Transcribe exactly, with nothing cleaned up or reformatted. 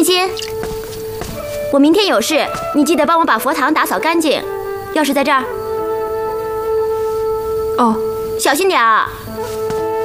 欣欣，我明天有事，你记得帮我把佛堂打扫干净。钥匙在这儿。 哦， 小心点啊！